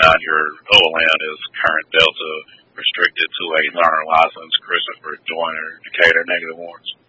not, your OLN is current Delta restricted to a learner license, Christopher Joyner, Decatur, -1.